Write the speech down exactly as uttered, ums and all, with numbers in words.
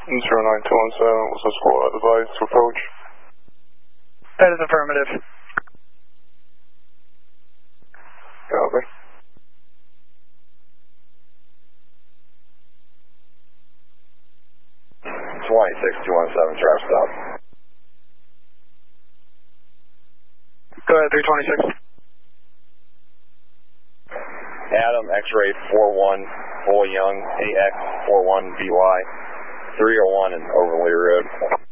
zero nine two one seven, was the squad advised to approach? That is affirmative. Copy. twenty-six two one seven, trap stop. Go ahead, three twenty-six. Adam, X-ray four one, Boy Young, A X four one B Y, three oh one in Overlay Road.